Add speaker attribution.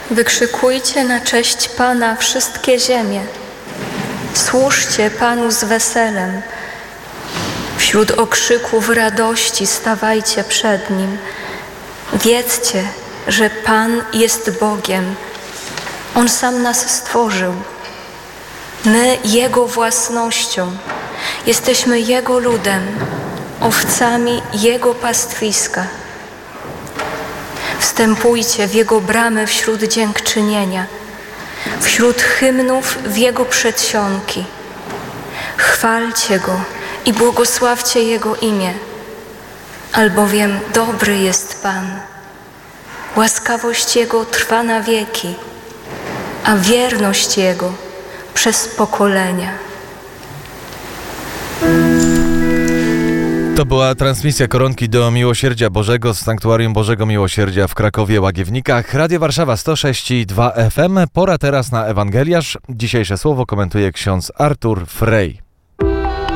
Speaker 1: Wykrzykujcie na cześć Pana wszystkie ziemie. Służcie Panu z weselem. Wśród okrzyków radości stawajcie przed Nim. Wiedzcie, że Pan jest Bogiem. On sam nas stworzył. My Jego własnością. Jesteśmy Jego ludem, owcami Jego pastwiska. Wstępujcie w Jego bramy wśród dziękczynienia, wśród hymnów w Jego przedsionki. Chwalcie Go i błogosławcie Jego imię, albowiem dobry jest Pan. Łaskawość Jego trwa na wieki, a wierność Jego przez pokolenia.
Speaker 2: To była transmisja Koronki do Miłosierdzia Bożego z Sanktuarium Bożego Miłosierdzia w Krakowie Łagiewnikach. Radio Warszawa 106,2 FM. Pora teraz na Ewangeliarz. Dzisiejsze słowo komentuje ksiądz Artur Frej.